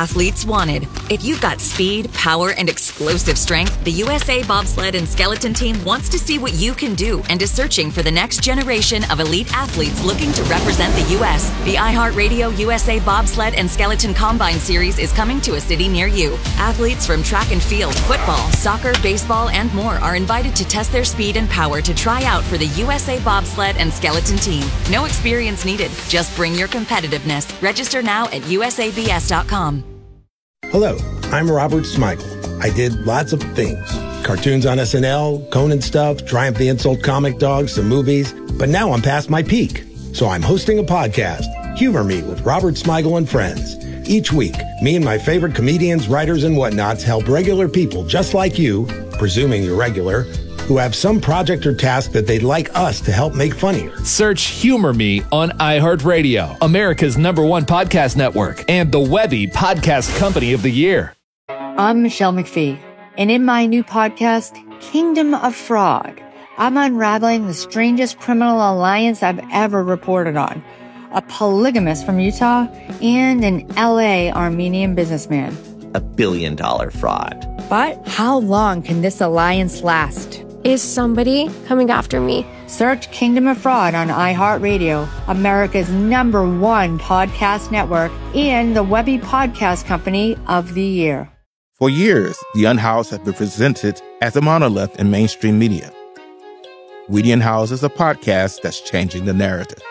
athletes wanted. If you've got speed, power, and explosive strength, the USA Bobsled and Skeleton Team wants to see what you can do and is searching for the next generation of elite athletes looking to represent the U.S. The iHeartRadio USA Bobsled and Skeleton Combine Series is coming to a city near you. Athletes from track and field, football, soccer, baseball, and more are invited to test their speed and power to try out for the USA Bobsled and Skeleton Team. No experience needed. Just bring your competitiveness. Register now at usabs.com. Hello, I'm Robert Smigel. I did lots of things. Cartoons on SNL, Conan stuff, Triumph the Insult Comic Dog, some movies. But now I'm past my peak. So I'm hosting a podcast, Humor Me with Robert Smigel and Friends. Each week, me and my favorite comedians, writers, and whatnots help regular people just like you, presuming you're regular, who have some project or task that they'd like us to help make funnier. Search Humor Me on iHeartRadio, America's #1 podcast network, and the Webby Podcast Company of the Year. I'm Michelle McPhee, and in my new podcast, Kingdom of Fraud, I'm unraveling the strangest criminal alliance I've ever reported on. A polygamist from Utah and an LA Armenian businessman. $1 billion fraud. But how long can this alliance last? Is somebody coming after me? Search Kingdom of Fraud on iHeartRadio, America's #1 podcast network, and the Webby Podcast Company of the Year. For years, The Unhoused has been presented as a monolith in mainstream media. We the Unhoused is a podcast that's changing the narrative.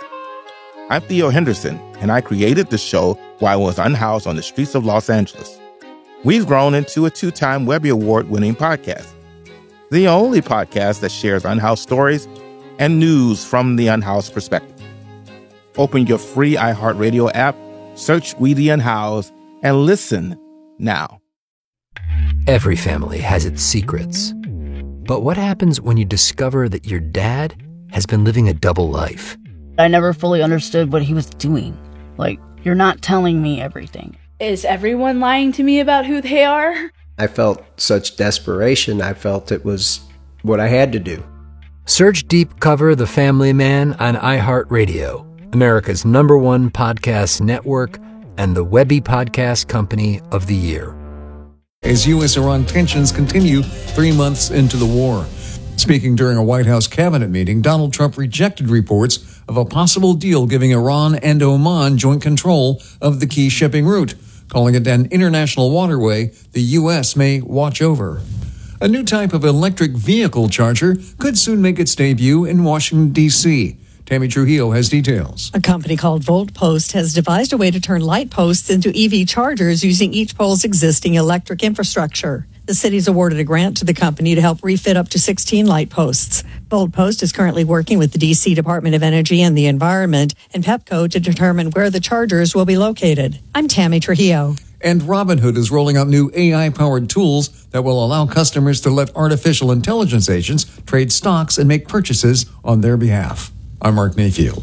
I'm Theo Henderson, and I created the show while I was unhoused on the streets of Los Angeles. We've grown into a 2-time Webby Award-winning podcast. The only podcast that shares unhoused stories and news from the unhoused perspective. Open your free iHeartRadio app, search We the Unhoused, and listen now. Every family has its secrets. But what happens when you discover that your dad has been living a double life? I never fully understood what he was doing. Like, you're not telling me everything. Is everyone lying to me about who they are? I felt such desperation. I felt it was what I had to do. Search Deep Cover The Family Man on iHeartRadio, America's #1 podcast network, and the Webby Podcast Company of the Year. As U.S.-Iran tensions continue 3 months into the war. Speaking during a White House cabinet meeting, Donald Trump rejected reports of a possible deal giving Iran and Oman joint control of the key shipping route, calling it an international waterway the U.S. may watch over. A new type of electric vehicle charger could soon make its debut in Washington, D.C. Tammy Trujillo has details. A company called VoltPost has devised a way to turn light posts into EV chargers using each pole's existing electric infrastructure. The city's awarded a grant to the company to help refit up to 16 light posts. VoltPost is currently working with the D.C. Department of Energy and the Environment and Pepco to determine where the chargers will be located. I'm Tammy Trujillo. And Robinhood is rolling out new AI-powered tools that will allow customers to let artificial intelligence agents trade stocks and make purchases on their behalf. I'm Mark Mayfield.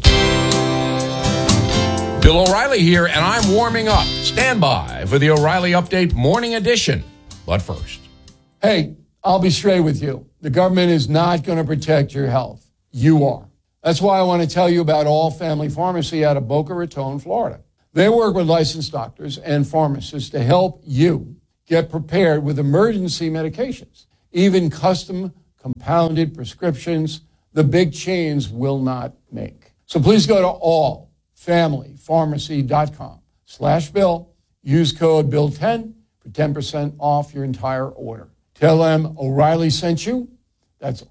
Bill O'Reilly here, and I'm warming up. Stand by for the O'Reilly Update Morning Edition. But first. Hey, I'll be straight with you. The government is not going to protect your health. You are. That's why I want to tell you about All Family Pharmacy out of Boca Raton, Florida. They work with licensed doctors and pharmacists to help you get prepared with emergency medications, even custom compounded prescriptions the big chains will not make. So please go to allfamilypharmacy.com/Bill. Use code Bill10 for 10% off your entire order. Tell them O'Reilly sent you. That's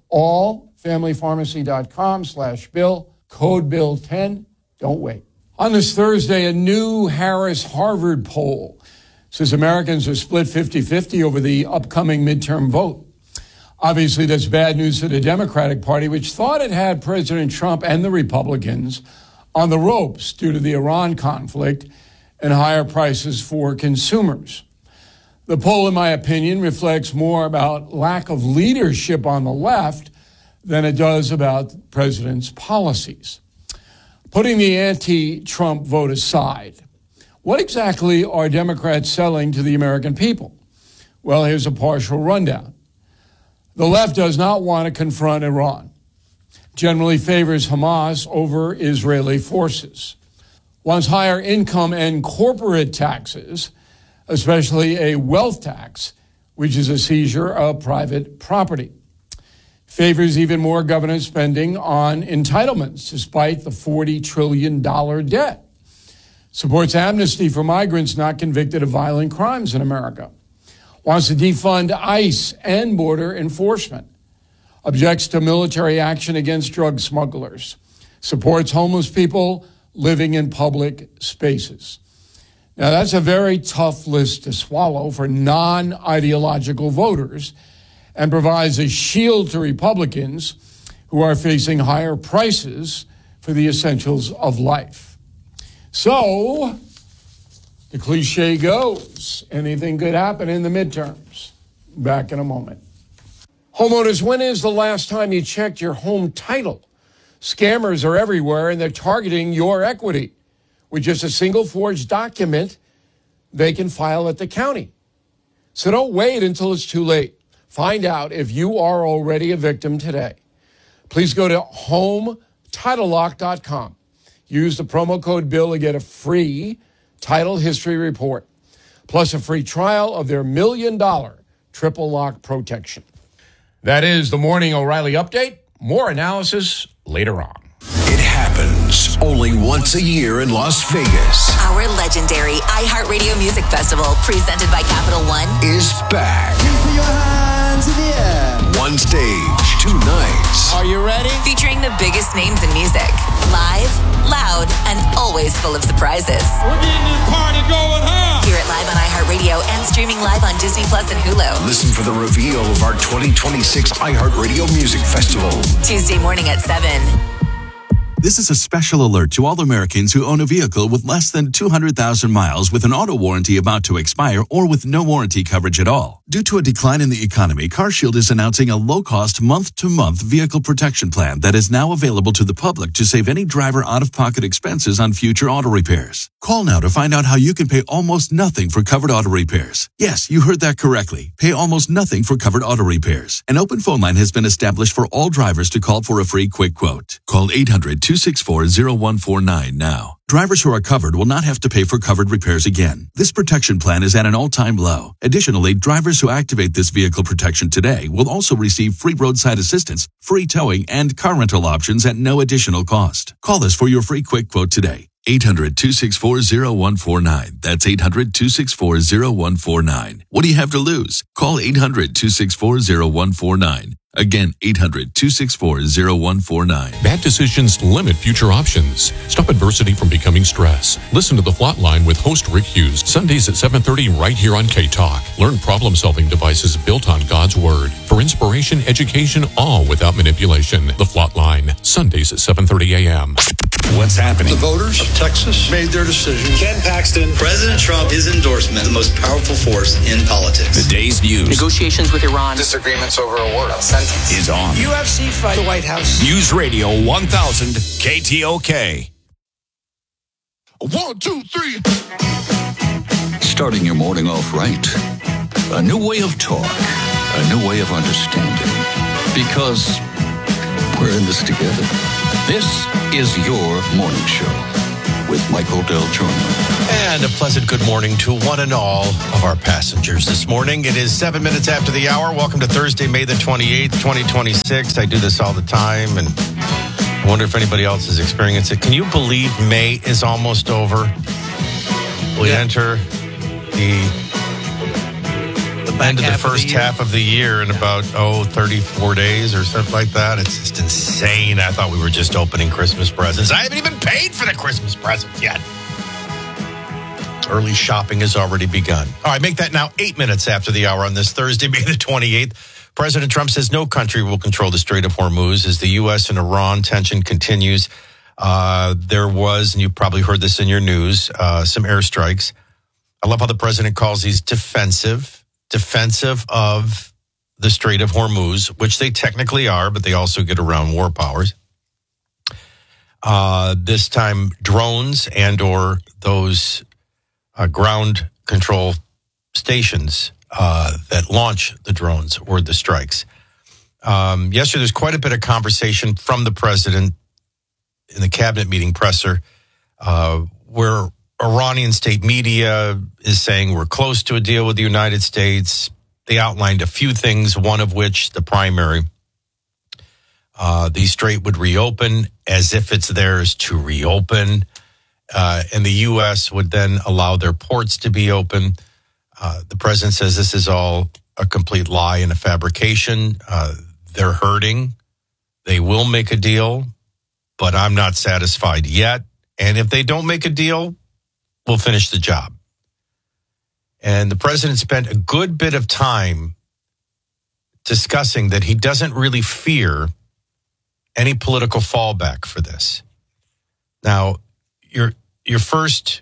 allfamilypharmacy.com/Bill. Code Bill10. Don't wait. On this Thursday, a new Harris-Harvard poll says Americans are split 50-50 over the upcoming midterm vote. Obviously, that's bad news for the Democratic Party, which thought it had President Trump and the Republicans on the ropes due to the Iran conflict and higher prices for consumers. The poll, in my opinion, reflects more about lack of leadership on the left than it does about the president's policies. Putting the anti-Trump vote aside, what exactly are Democrats selling to the American people? Well, here's a partial rundown. The left does not want to confront Iran, generally favors Hamas over Israeli forces, wants higher income and corporate taxes, especially a wealth tax, which is a seizure of private property. Favors even more government spending on entitlements, despite the $40 trillion debt. Supports amnesty for migrants not convicted of violent crimes in America. Wants to defund ICE and border enforcement. Objects to military action against drug smugglers. Supports homeless people living in public spaces. Now, that's a very tough list to swallow for non-ideological voters and provides a shield to Republicans who are facing higher prices for the essentials of life. So, the cliche goes, anything could happen in the midterms. Back in a moment. Homeowners, when is the last time you checked your home title? Scammers are everywhere, and they're targeting your equity. With just a single forged document, they can file at the county. So don't wait until it's too late. Find out if you are already a victim today. Please go to HomeTitleLock.com. Use the promo code BILL to get a free title history report, plus a free trial of their $1 million triple lock protection. That is the Morning O'Reilly Update. More analysis later on. It happens only once a year in Las Vegas. Our legendary iHeartRadio Music Festival, presented by Capital One, Is back. Put your hands in the air. One stage, 2 nights. Are you ready? featuring the biggest names in music. Live, loud, and always full of surprises. We're getting this party going, huh? Hear it live on iHeartRadio and streaming live on Disney Plus and Hulu. Listen for the reveal of our 2026 iHeartRadio Music Festival. Tuesday morning at 7. This is a special alert to all Americans who own a vehicle with less than 200,000 miles with an auto warranty about to expire or with no warranty coverage at all. Due to a decline in the economy, CarShield is announcing a low-cost month-to-month vehicle protection plan that is now available to the public to save any driver out-of-pocket expenses on future auto repairs. Call now to find out how you can pay almost nothing for covered auto repairs. Yes, you heard that correctly. Pay almost nothing for covered auto repairs. An open phone line has been established for all drivers to call for a free quick quote. Call 800-264-0149 now. Drivers who are covered will not have to pay for covered repairs again. This protection plan is at an all-time low. Additionally, drivers who activate this vehicle protection today will also receive free roadside assistance, free towing, and car rental options at no additional cost. Call us for your free quick quote today. 800-264-0149. That's 800-264-0149. What do you have to lose? Call 800-264-0149. Again, 800-264-0149. Bad decisions limit future options. Stop adversity from becoming stress. Listen to The Flot Line with host Rick Hughes, Sundays at 7:30 right here on K-Talk. Learn problem-solving devices built on God's Word. For inspiration, education, all without manipulation. The Flot Line, Sundays at 7:30 a.m. What's happening? The voters of Texas made their decision. Ken Paxton, President Trump, his endorsement, the most powerful force in politics. The day's news. Negotiations with Iran. Disagreements over a word sentence. Is on. UFC fight. The White House. News Radio 1000 KTOK. 1, 2, 3. Starting your morning off right. A new way of talk. A new way of understanding. Because we're in this together. This is your morning show with Michael Del Giorno. And a pleasant good morning to one and all of our passengers this morning. It is 7 minutes after the hour. Welcome to Thursday, May the 28th, 2026. I do this all the time, and I wonder if anybody else is experiencing it. Can you believe May is almost over? We enter the end of the first half of the year in about 34 days or something like that. It's just insane. I thought we were just opening Christmas presents. I haven't even paid for the Christmas presents yet. Early shopping has already begun. All right, make that now 8 minutes after the hour on this Thursday, May the 28th. President Trump says no country will control the Strait of Hormuz as the U.S. and Iran tension continues. There was, and you probably heard this in your news, some airstrikes. I love how the president calls these defensive of the Strait of Hormuz, which they technically are, but they also get around war powers. This time, drones and or those ground control stations that launch the drones or the strikes. Yesterday, there's quite a bit of conversation from the president in the cabinet meeting presser where Iranian state media is saying we're close to a deal with the United States. They outlined a few things, one of which, the primary, the strait would reopen as if it's theirs to reopen. And the U.S. would then allow their ports to be open. The president says this is all a complete lie and a fabrication. They're hurting. They will make a deal, but I'm not satisfied yet. And if they don't make a deal, we'll finish the job. And the president spent a good bit of time discussing that he doesn't really fear any political fallback for this. Now, your first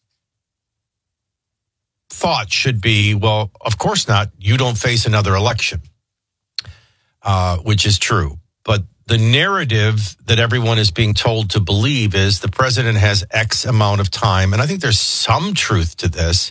thought should be, well, of course not. You don't face another election, which is true. But the narrative that everyone is being told to believe is the president has X amount of time. And I think there's some truth to this.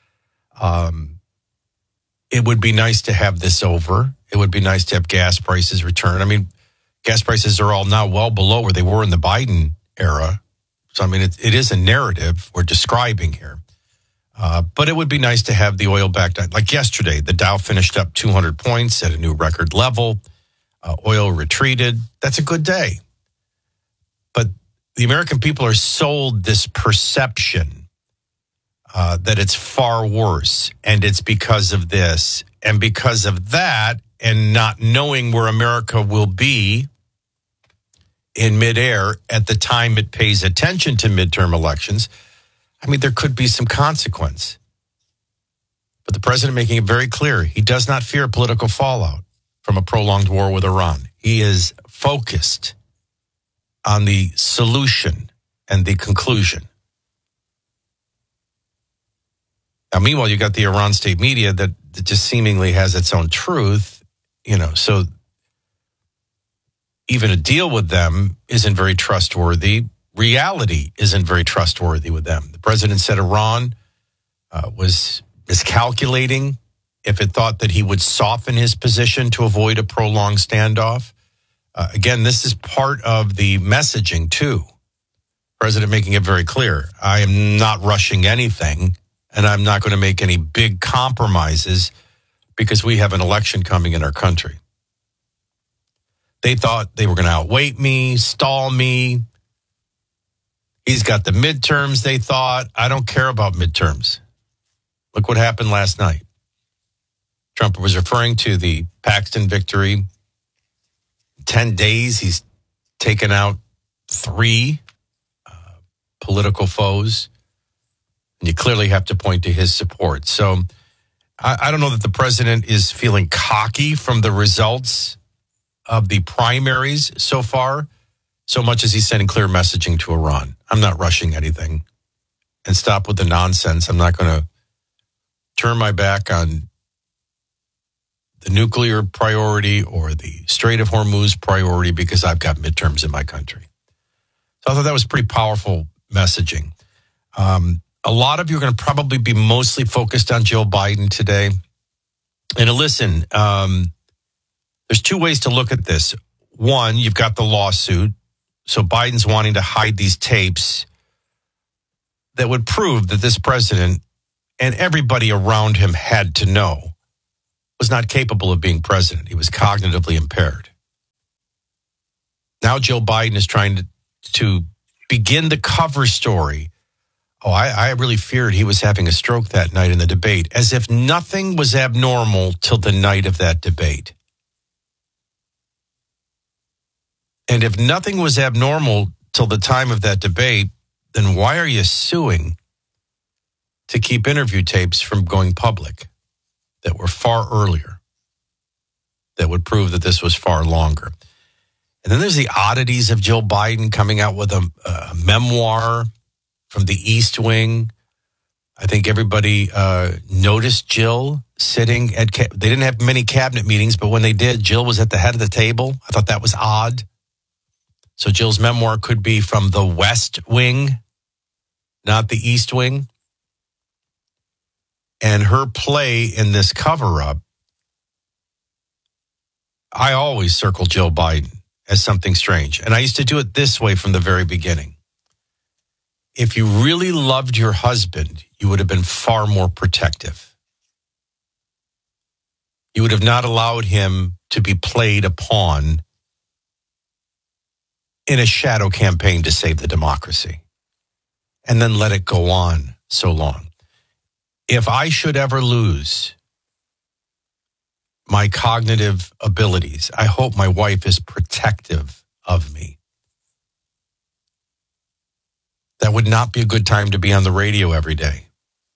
It would be nice to have this over. It would be nice to have gas prices return. I mean, gas prices are all now well below where they were in the Biden era. So, I mean, it is a narrative we're describing here. But it would be nice to have the oil back down. Like yesterday, the Dow finished up 200 points at a new record level. Oil retreated. That's a good day. But the American people are sold this perception that it's far worse. And it's because of this. And because of that, and not knowing where America will be in midair at the time it pays attention to midterm elections, I mean, there could be some consequence. But the president making it very clear, he does not fear political fallout from a prolonged war with Iran. He is focused on the solution and the conclusion. Now, meanwhile, you got the Iran state media that just seemingly has its own truth, so even a deal with them isn't very trustworthy. Reality isn't very trustworthy with them. The president said Iran was miscalculating if it thought that he would soften his position to avoid a prolonged standoff. Again, this is part of the messaging, too. President making it very clear. I am not rushing anything, and I'm not going to make any big compromises because we have an election coming in our country. They thought they were going to outweight me, stall me. He's got the midterms, they thought. I don't care about midterms. Look what happened last night. Trump was referring to the Paxton victory. 10 days, he's taken out 3 political foes. And you clearly have to point to his support. So I don't know that the president is feeling cocky from the results of the primaries so far, so much as he's sending clear messaging to Iran. I'm not rushing anything. And stop with the nonsense. I'm not going to turn my back on the nuclear priority or the Strait of Hormuz priority because I've got midterms in my country. So I thought that was pretty powerful messaging. A lot of you are going to probably be mostly focused on Joe Biden today. And listen, there's 2 ways to look at this. One, you've got the lawsuit. So Biden's wanting to hide these tapes that would prove that this president and everybody around him had to know was not capable of being president. He was cognitively impaired. Now Joe Biden is trying to begin the cover story. Oh, I really feared he was having a stroke that night in the debate, as if nothing was abnormal till the night of that debate. And if nothing was abnormal till the time of that debate, then why are you suing to keep interview tapes from going public that were far earlier, that would prove that this was far longer? And then there's the oddities of Jill Biden coming out with a memoir from the East Wing. I think everybody noticed Jill sitting at, they didn't have many cabinet meetings, but when they did, Jill was at the head of the table. I thought that was odd. So Jill's memoir could be from the West Wing, not the East Wing. And her play in this cover-up, I always circle Jill Biden as something strange. And I used to do it this way from the very beginning. if you really loved your husband, you would have been far more protective. You would have not allowed him to be played a pawn in a shadow campaign to save the democracy and then let it go on so long. If I should ever lose my cognitive abilities, I hope my wife is protective of me. That would not be a good time to be on the radio every day.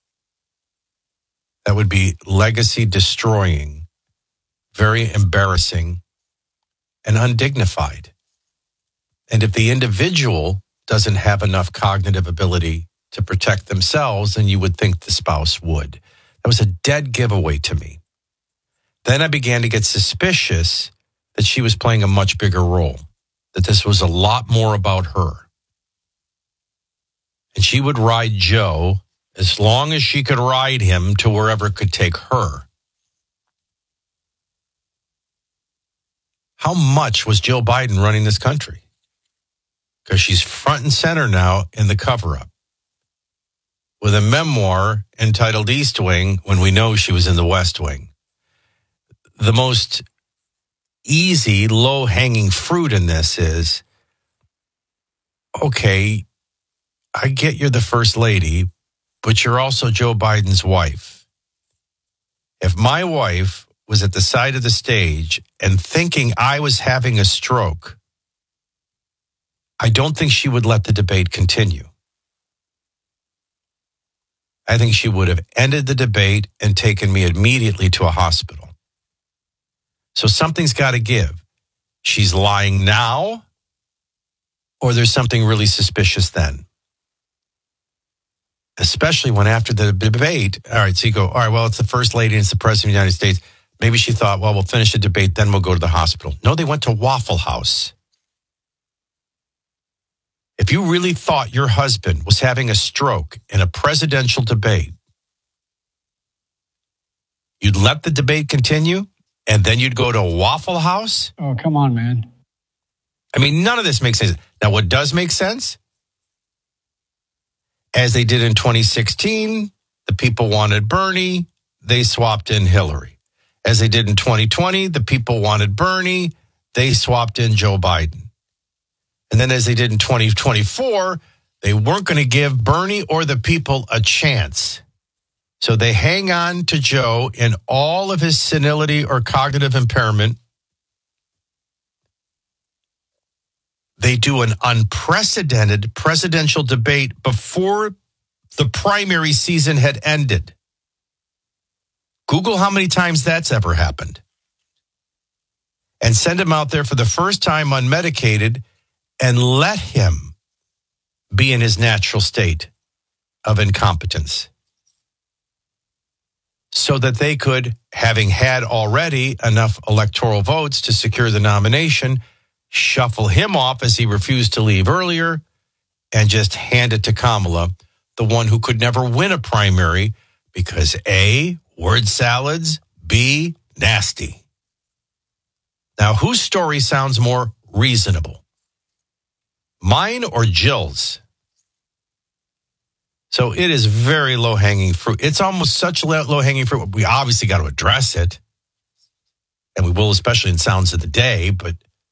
That would be legacy destroying, very embarrassing, and undignified. And if the individual doesn't have enough cognitive ability to protect themselves, then you would think the spouse would. That was a dead giveaway to me. Then I began to get suspicious that she was playing a much bigger role, that this was a lot more about her. And she would ride Joe as long as she could ride him to wherever it could take her. How much was Jill Biden running this country? Because she's front and center now in the cover-up with a memoir entitled East Wing when we know she was in the West Wing. The most easy, low-hanging fruit in this is, okay, I get you're the first lady, but you're also Joe Biden's wife. If my wife was at the side of the stage and thinking I was having a stroke, I don't think she would let the debate continue. I think she would have ended the debate and taken me immediately to a hospital. So something's got to give. She's lying now, or there's something really suspicious then. Especially when after the debate, all right, so you go, all right, well, it's the first lady and it's the president of the United States. Maybe she thought, well, we'll finish the debate, then we'll go to the hospital. No, they went to Waffle House. If you really thought your husband was having a stroke in a presidential debate, you'd let the debate continue and then you'd go to a Waffle House? Oh, come on, man. I mean, none of this makes sense. Now, what does make sense? As they did in 2016, the people wanted Bernie, they swapped in Hillary. As they did in 2020, the people wanted Bernie, they swapped in Joe Biden. And then as they did in 2024, they weren't going to give Bernie or the people a chance. So they hang on to Joe in all of his senility or cognitive impairment. They do an unprecedented presidential debate before the primary season had ended. Google how many times that's ever happened. And send him out there for the first time unmedicated and let him be in his natural state of incompetence. So that they could, having had already enough electoral votes to secure the nomination, shuffle him off as he refused to leave earlier and just hand it to Kamala, the one who could never win a primary because A, word salads, B, nasty. Now, whose story sounds more reasonable? Mine or Jill's? So it is very low-hanging fruit. It's almost such low-hanging fruit. We obviously got to address it. And we will, especially in Sounds of the Day. But